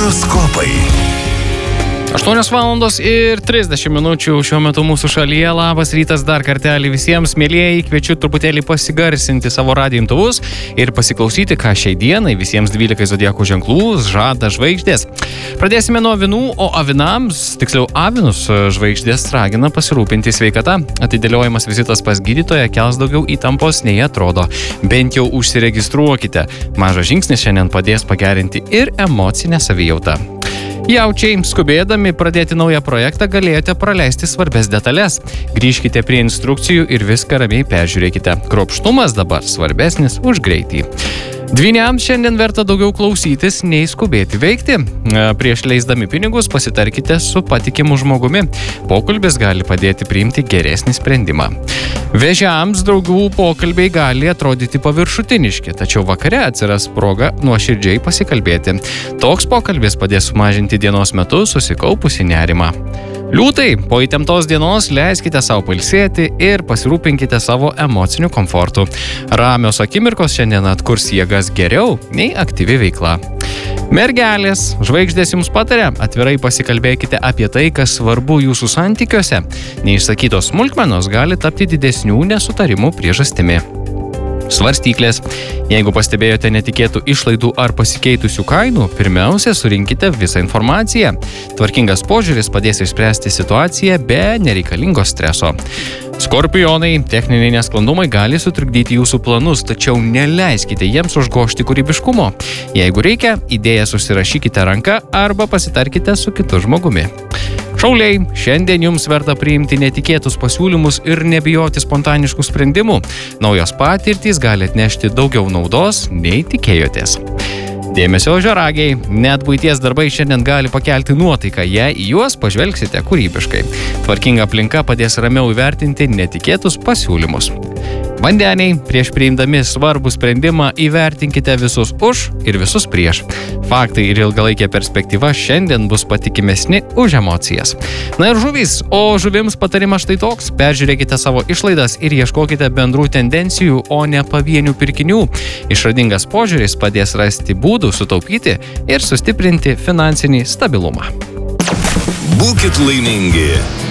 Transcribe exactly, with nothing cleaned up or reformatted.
Horoskopai. aštuonios valandos ir trisdešimt minučių šiuo metu mūsų šalyje. Labas rytas dar kartelį visiems, mielieji. Kviečiu truputėlį pasigarsinti savo radijo imtuvus ir pasiklausyti, ką šiai dienai visiems dvylikai zodiako ženklų žada žvaigždės. Pradėsime nuo avinų, o avinams, tiksliau avinus, žvaigždės ragina pasirūpinti sveikata. Atidėliojimas vizitas pas gydytoją kels daugiau įtampos nei atrodo. Bent jau užsiregistruokite. Mažas žingsnis šiandien padės pagerinti ir emocinę savijautą. Jaučiai, skubėdami pradėti naują projektą, galėjote praleisti svarbes detalės. Grįžkite prie instrukcijų ir viską ramiai peržiūrėkite. Kruopštumas dabar svarbesnis už greitį. Dvyniams šiandien verta daugiau klausytis, nei skubėti veikti. Prieš leisdami pinigus pasitarkite su patikimu žmogumi. Pokalbis gali padėti priimti geresnį sprendimą. Vėžiams draugų pokalbiai gali atrodyti paviršutiniški, tačiau vakare atsiras proga nuoširdžiai pasikalbėti. Toks pokalbis padės sumažinti dienos metu susikaupusi nerimą. Liūtai, po įtemptos dienos leiskite savo pailsėti ir pasirūpinkite savo emociniu komfortu. Ramios akimirkos šiandien atkurs jėgas geriau nei aktyvi veikla. Mergelės, žvaigždės jums pataria, atvirai pasikalbėkite apie tai, kas svarbu jūsų santykiuose. Neišsakytos smulkmenos gali tapti didesnių nesutarimų priežastimi. Svarstyklės. Jeigu pastebėjote netikėtų išlaidų ar pasikeitusių kainų, pirmiausia, surinkite visą informaciją. Tvarkingas požiūris padės išspręsti situaciją be nereikalingo streso. Skorpionai, techniniai nesklandumai gali sutrukdyti jūsų planus, tačiau neleiskite jiems užgožti kūrybiškumo. Jeigu reikia, idėją susirašykite ranka arba pasitarkite su kitu žmogumi. Šauliai, šiandien jums verta priimti netikėtus pasiūlymus ir nebijoti spontaniškų sprendimų. Naujos patirtys gali atnešti daugiau naudos, nei tikėjotės. Dėmesio ožiaragiai, net buities darbai šiandien gali pakelti nuotaiką, jei į juos pažvelgsite kūrybiškai. Tvarkinga aplinka padės ramiau įvertinti netikėtus pasiūlymus. Vandeniai, prieš priimdami svarbų sprendimą įvertinkite visus už ir visus prieš. Faktai ir ilgalaikė perspektyva šiandien bus patikimesni už emocijas. Na ir žuvys, o žuvims patarimas štai toks. Peržiūrėkite savo išlaidas ir ieškokite bendrų tendencijų, o ne pavienių pirkinių. Išradingas požiūris padės rasti būdų sutaupyti ir sustiprinti finansinį stabilumą. Būkit laimingi.